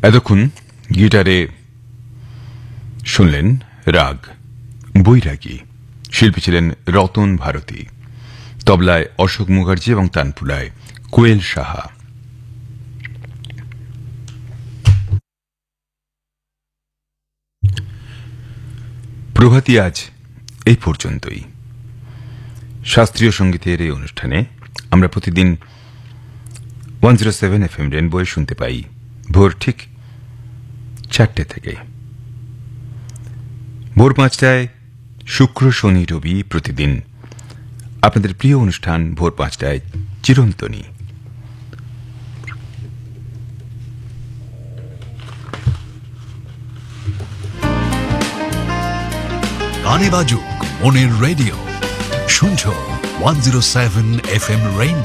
এতক্ষণ গিটারে শুনলেন রাগ বৈরাগী, শিল্পী ছিলেন রতন ভারতী, তবলায় অশোক মুখার্জি এবং তানপুরায় কোয়েল সাহা। প্রভাতী আজ এই পর্যন্তই। শাস্ত্রীয় সঙ্গীতের এই অনুষ্ঠানে আমরা প্রতিদিন 107 FM রেনবোয় শুনতে পাই ভোর ঠিক 4টে থেকে। ভোর 5টায় শুক্র শনি রবি প্রতিদিন আপনাদের প্রিয় অনুষ্ঠান ভোর 5টায় চিরন্তনী। গানে বাজুক মনের রেডিও, শুনছো 107 FM রেইনবো।